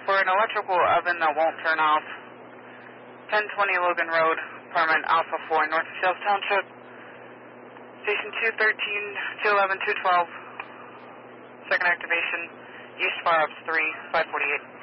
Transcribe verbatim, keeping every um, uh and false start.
For an electrical oven that won't turn off, ten twenty Logan Road, apartment Alpha four, North Sales Township, Station two thirteen, two eleven, two twelve, second activation, East Far Ups three, five forty-eight.